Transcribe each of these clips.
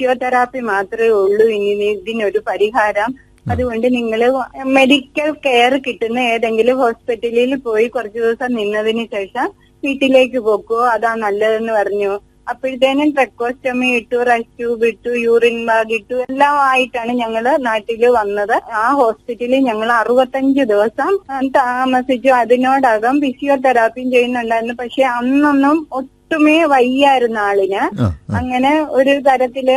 Physiotherapy മാത്രമേ ഉള്ളൂ ഇനി ഇതിനൊരു പരിഹാരം. അതുകൊണ്ട് നിങ്ങൾ മെഡിക്കൽ കെയർ കിട്ടുന്ന ഏതെങ്കിലും ഹോസ്പിറ്റലിൽ പോയി കുറച്ചു ദിവസം നിന്നതിന് ശേഷം വീട്ടിലേക്ക് പോക്കോ, അതാ നല്ലതെന്ന് പറഞ്ഞു. അപ്പോഴത്തേനും ട്രക്കോസ്റ്റമി ഇട്ടു, റെസ്റ്റ് ട്യൂബ് ഇട്ടു, യൂറിൻ ബാഗ് ഇട്ടു, എല്ലാം ആയിട്ടാണ് ഞങ്ങള് നാട്ടില് വന്നത്. ആ ഹോസ്പിറ്റലിൽ ഞങ്ങൾ 65 ദിവസം താമസിച്ചു. അതിനോടകം ഫിസിയോതെറാപ്പിയും ചെയ്യുന്നുണ്ടായിരുന്നു. പക്ഷെ അന്നൊന്നും ഒട്ടുമേ വയ്യായിരുന്നു ആളിന്. അങ്ങനെ ഒരു തരത്തില്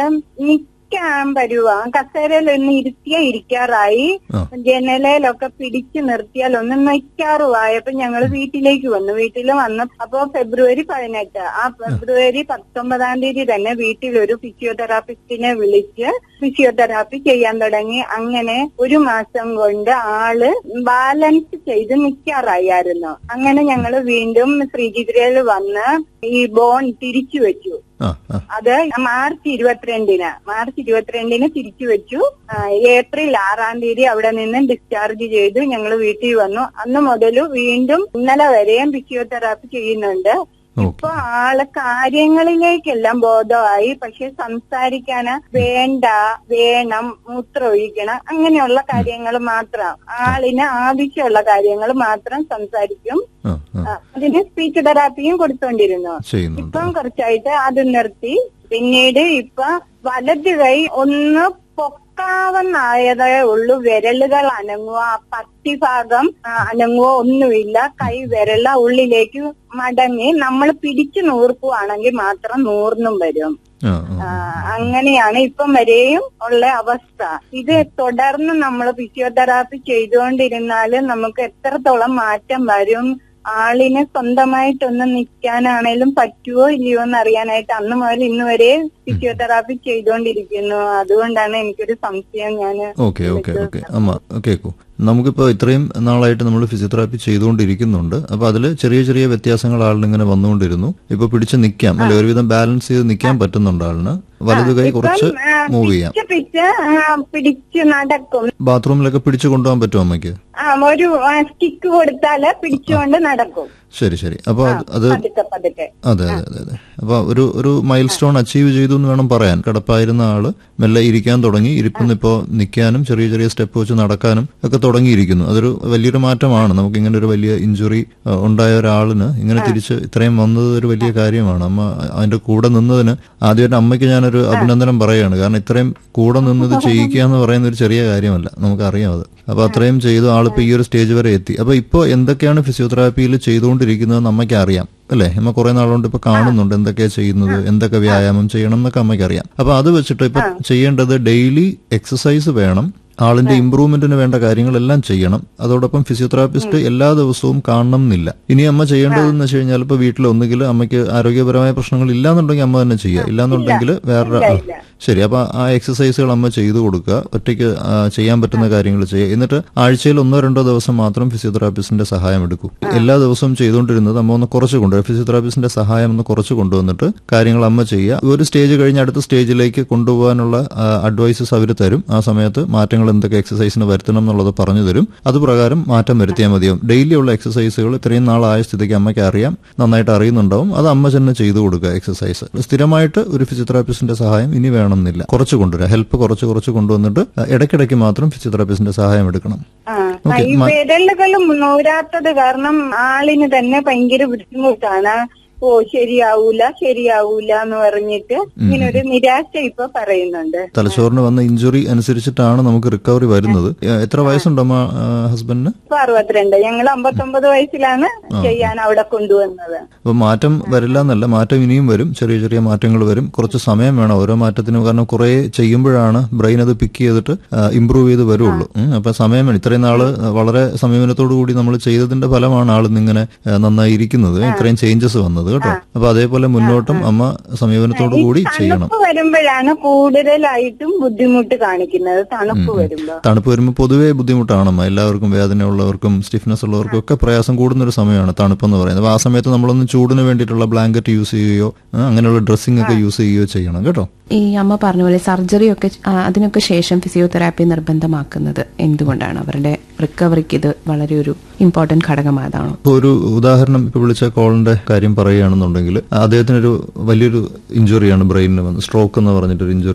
വരുവാ, കസേരയിൽ ഒന്ന് ഇരിക്കാറായി, ജനലയിലൊക്കെ പിടിച്ചു നിർത്തിയാൽ ഒന്ന് നിൽക്കാറുമായപ്പോ ഞങ്ങള് വീട്ടിലേക്ക് വന്നു. വീട്ടിൽ വന്നു അപ്പോ ഫെബ്രുവരി 18, ആ ഫെബ്രുവരി 19 തീയതി തന്നെ വീട്ടിലൊരു ഫിസിയോതെറാപ്പിസ്റ്റിനെ വിളിച്ച് ഫിസിയോതെറാപ്പി ചെയ്യാൻ തുടങ്ങി. അങ്ങനെ 1 മാസം കൊണ്ട് ആള് ബാലൻസ് ചെയ്ത് നിൽക്കാറായിരുന്നു. അങ്ങനെ ഞങ്ങള് വീണ്ടും ശ്രീചിത്രയിൽ വന്ന് ഈ ബോൺ തിരിച്ചു വെച്ചു. അത് മാർച്ച് 22-ന് തിരിച്ചു വെച്ചു. ഏപ്രിൽ 6 തീയതി അവിടെ നിന്ന് ഡിസ്ചാർജ് ചെയ്തു. ഞങ്ങൾ വീട്ടിൽ വന്നു. അന്ന് മുതൽ വീണ്ടും ഇന്നലെ വരെയും ഫിസിയോതെറാപ്പി ചെയ്യുന്നുണ്ട്. ഇപ്പൊ ആള് കാര്യങ്ങളിലേക്കെല്ലാം ബോധമായി. പക്ഷെ സംസാരിക്കാന് വേണ്ട, വേണം, മൂത്രം ഒഴിക്കണം, അങ്ങനെയുള്ള കാര്യങ്ങൾ മാത്രം, ആളിന് ആവശ്യമുള്ള കാര്യങ്ങൾ മാത്രം സംസാരിക്കും. അതിന് സ്പീച്ച് തെറാപ്പിയും കൊടുത്തോണ്ടിരുന്നു. ഇപ്പം കുറച്ചായിട്ട് അത് നിർത്തി. പിന്നീട് ഇപ്പൊ വലത് കൈ ഒന്ന് പൊക്കാവുന്നായതേ ഉള്ളൂ. വിരലുകൾ അനങ്ങുക, പത്തിഭാഗം അനങ്ങുക ഒന്നുമില്ല. കൈ വിരല ഉള്ളിലേക്ക് മടങ്ങി നമ്മൾ പിടിച്ചു നൂർക്കുവാണെങ്കിൽ മാത്രം നൂർന്നും വരും. അങ്ങനെയാണ് ഇപ്പം വരെയും ഉള്ള അവസ്ഥ. ഇത് തുടർന്ന് നമ്മൾ ഫിസിയോതെറാപ്പി ചെയ്തുകൊണ്ടിരുന്നാല് നമുക്ക് എത്രത്തോളം മാറ്റം വരും, ആളിന് സ്വന്തമായിട്ടൊന്ന് നിൽക്കാനാണേലും പറ്റുമോ ഇല്ലയോ എന്ന് അറിയാനായിട്ട് അന്ന് മുതൽ ഇന്ന് വരെ ഫിസിയോതെറാപ്പി ചെയ്തുകൊണ്ടിരിക്കുന്നു. അതുകൊണ്ടാണ് എനിക്കൊരു സംശയം. അമ്മ കേൾക്കൂ, നമുക്കിപ്പോ ഇത്രയും നാളായിട്ട് നമ്മൾ ഫിസിയോതെറാപ്പി ചെയ്തുകൊണ്ടിരിക്കുന്നുണ്ട്. അപ്പൊ അതിൽ ചെറിയ ചെറിയ വ്യത്യാസങ്ങൾ ആളിനിങ്ങനെ വന്നുകൊണ്ടിരുന്നു. ഇപ്പൊ പിടിച്ച് നിൽക്കാം അല്ലെ, ഒരുവിധം ബാലൻസ് ചെയ്ത് നിൽക്കാൻ പറ്റുന്നുണ്ട് ആളിന്. വലതു കൈ കുറച്ച് മൂവ് ചെയ്യാം, പിടിച്ച് നടക്കും. ബാത്റൂമിലൊക്കെ പിടിച്ചു കൊണ്ടുപോകാൻ പറ്റുമോ അമ്മയ്ക്ക്? ഒരു സ്റ്റിക്ക് കൊടുത്താല് പിടിച്ചുകൊണ്ട് നടക്കും. ശരി ശരി. അപ്പൊ അത് അതെ അതെ അതെ അതെ. അപ്പൊ ഒരു മൈൽ സ്റ്റോൺ അച്ചീവ് ചെയ്തു എന്ന് വേണം പറയാൻ. കിടപ്പായിരുന്ന ആള് മെല്ലെ ഇരിക്കാൻ തുടങ്ങി. ഇരിപ്പിന്ന് ഇപ്പോ നിൽക്കാനും ചെറിയ ചെറിയ സ്റ്റെപ്പ് വെച്ച് നടക്കാനും ഒക്കെ തുടങ്ങിയിരിക്കുന്നു. അതൊരു വലിയൊരു മാറ്റമാണ്. നമുക്ക് ഇങ്ങനെ ഒരു വലിയ ഇഞ്ചുറി ഉണ്ടായ ഒരാളിന് ഇങ്ങനെ തിരിച്ച് ഇത്രയും വന്നത് ഒരു വലിയ കാര്യമാണ്. അമ്മ അതിന്റെ കൂടെ നിന്നതിന് ആദ്യമായിട്ട് അമ്മയ്ക്ക് ഞാനൊരു അഭിനന്ദനം പറയുകയാണ്. കാരണം ഇത്രയും കൂടെ നിന്നത് ചെയ്യിക്കുക എന്ന് പറയുന്ന ഒരു ചെറിയ കാര്യമല്ല, നമുക്കറിയാം അത്. അപ്പൊ അത്രയും ചെയ്തു ആളിപ്പോ ഈ ഒരു സ്റ്റേജ് വരെ എത്തി. അപ്പൊ ഇപ്പൊ എന്തൊക്കെയാണ് ഫിസിയോതെറാപ്പിയിൽ ചെയ്തുകൊണ്ടിരിക്കുന്നത് അമ്മയ്ക്ക് അറിയാം അല്ലെ? അമ്മ കുറെ നാളുകൊണ്ട് ഇപ്പൊ കാണുന്നുണ്ട് എന്തൊക്കെയാ ചെയ്യുന്നത്, എന്തൊക്കെ വ്യായാമം ചെയ്യണം എന്നൊക്കെ അമ്മയ്ക്ക് അറിയാം. അപ്പൊ അത് വെച്ചിട്ട് ഇപ്പൊ ചെയ്യേണ്ടത് ഡെയിലി എക്സസൈസ് വേണം. ആളിന്റെ ഇംപ്രൂവ്മെന്റിന് വേണ്ട കാര്യങ്ങളെല്ലാം ചെയ്യണം. അതോടൊപ്പം ഫിസിയോതെറാപ്പിസ്റ്റ് എല്ലാ ദിവസവും കാണണം എന്നില്ല. ഇനി അമ്മ ചെയ്യേണ്ടതെന്ന് വെച്ച് കഴിഞ്ഞാൽ ഇപ്പൊ വീട്ടിൽ ഒന്നുകിൽ അമ്മയ്ക്ക് ആരോഗ്യപരമായ പ്രശ്നങ്ങൾ ഇല്ലാന്നുണ്ടെങ്കിൽ അമ്മ തന്നെ ചെയ്യുക, ഇല്ലാന്നുണ്ടെങ്കിൽ വേറെ ശരി. അപ്പൊ ആ എക്സസൈസുകൾ അമ്മ ചെയ്തു കൊടുക്കുക, ഒറ്റയ്ക്ക് ചെയ്യാൻ പറ്റുന്ന കാര്യങ്ങൾ ചെയ്യുക. എന്നിട്ട് ആഴ്ചയിൽ 1-2 ദിവസം മാത്രം ഫിസിയോതെറാപ്പിസ്റ്റിന്റെ സഹായം എടുക്കൂ. എല്ലാ ദിവസവും ചെയ്തുകൊണ്ടിരുന്നത് അമ്മ ഒന്ന് കുറച്ച് കൊണ്ടുവരും. ഫിസിയോതെറാപ്പിസ്റ്റിന്റെ സഹായം ഒന്ന് കുറച്ച് കൊണ്ടുവന്നിട്ട് കാര്യങ്ങൾ അമ്മ ചെയ്യുക. ഒരു സ്റ്റേജ് കഴിഞ്ഞ് അടുത്ത സ്റ്റേജിലേക്ക് കൊണ്ടുപോകാനുള്ള അഡ്വൈസസ് അവർ തരും. ആ സമയത്ത് മാറ്റങ്ങൾ എന്തൊക്കെ എക്സസൈസിന് വരുത്തണം എന്നുള്ളത് പറഞ്ഞു തരും. അതുപ്രകാരം മാറ്റം വരുത്തിയാൽ മതിയാവും. ഡെയിലി ഉള്ള എക്സസൈസുകൾ ഇത്രയും നാളായ സ്ഥിതിക്ക് അമ്മയ്ക്ക് അറിയാം, നന്നായിട്ട് അറിയുന്നുണ്ടാവും. അത് അമ്മ തന്നെ ചെയ്തു കൊടുക്കുക. എക്സസൈസ് സ്ഥിരമായിട്ട് ഒരു ഫിസിയോതെറാപ്പിസ്റ്റിന്റെ സഹായം ഇനി വേണമെന്നില്ല. കുറച്ച് കൊണ്ടുവരിക, ഹെൽപ്പ് കുറച്ച് കൊണ്ടുവന്നിട്ട് ഇടയ്ക്കിടയ്ക്ക് മാത്രം ഫിസിയോതെറാപ്പിസ്റ്റിന്റെ സഹായം എടുക്കണം. വിരലുകളും നൂരാത്തത് കാരണം ആളിന് തന്നെ ഭയങ്കര ബുദ്ധിമുട്ടാണ്. ശരിയാവൂല എന്ന് പറഞ്ഞിട്ട് ഇങ്ങനെ ഒരു നിരാശ ഇപ്പൊ പറയുന്നുണ്ട്. തലച്ചോറിന് വന്ന ഇഞ്ചുറി അനുസരിച്ചിട്ടാണ് നമുക്ക് റിക്കവറി വരുന്നത്. എത്ര വയസ്സുണ്ടമ്മ ഹസ്ബൻഡിന്? 62. ഞങ്ങൾ 59 വയസ്സിലാണ് ചെയ്യാൻ അവിടെ കൊണ്ടുവന്നത്. അപ്പൊ മാറ്റം വരില്ല എന്നല്ല, മാറ്റം ഇനിയും വരും. ചെറിയ ചെറിയ മാറ്റങ്ങൾ വരും. കുറച്ച് സമയം വേണം ഓരോ മാറ്റത്തിനും. കാരണം കുറെ ചെയ്യുമ്പോഴാണ് ബ്രെയിൻ അത് പിക്ക് ചെയ്തിട്ട് ഇമ്പ്രൂവ് ചെയ്ത് വരുള്ളൂ. അപ്പൊ സമയം വേണം. ഇത്രയും നാള് വളരെ സമീപനത്തോടു കൂടി നമ്മൾ ചെയ്തതിന്റെ ഫലമാണ് ആളിന്നിങ്ങനെ നന്നായി ഇരിക്കുന്നത്, ഇത്രയും ചേഞ്ചസ് വന്നത് കേട്ടോ. അപ്പൊ അതേപോലെ മുന്നോട്ടും അമ്മ സമീപനത്തോടു കൂടി ചെയ്യണം. വരുമ്പോഴാണ് കൂടുതലായിട്ടും ബുദ്ധിമുട്ട് കാണിക്കുന്നത്. തണുപ്പ് വരുമ്പോൾ പൊതുവേ ബുദ്ധിമുട്ടാണമ്മ. എല്ലാവർക്കും വേദന ഉള്ളവർക്കും സ്റ്റിഫ്നെസ് ഉള്ളവർക്കും ഒക്കെ പ്രയാസം കൂടുന്ന ഒരു സമയമാണ് തണുപ്പെന്ന് പറയുന്നത്. അപ്പൊ ആ സമയത്ത് നമ്മളൊന്ന് ചൂടിന് വേണ്ടിയിട്ടുള്ള ബ്ലാങ്കറ്റ് യൂസ് ചെയ്യുകയോ അങ്ങനെയുള്ള ഡ്രസ്സിംഗ് ഒക്കെ യൂസ് ചെയ്യുകയോ ചെയ്യണം കേട്ടോ. ഈ അമ്മ പറഞ്ഞ പോലെ സർജറി ഒക്കെ അതിനൊക്കെ ശേഷം ഫിസിയോതെറാപ്പി നിർബന്ധമാക്കുന്നത് എന്തുകൊണ്ടാണ്? അവരുടെ റിക്കവറിക്ക് ഇത് വളരെ ഒരു ഇമ്പോർട്ടന്റ് ഘടകമായതാണോ? ഒരു ഉദാഹരണം ഇപ്പൊ വിളിച്ച കോളിന്റെ കാര്യം പറയുകയാണെന്നുണ്ടെങ്കിൽ അദ്ദേഹത്തിനൊരു വലിയൊരു ഇഞ്ചുറിയാണ് ബ്രെയിനിന് വന്നത്. സ്ട്രോക്ക് എന്ന് പറഞ്ഞിട്ടൊരു ഇഞ്ചുറി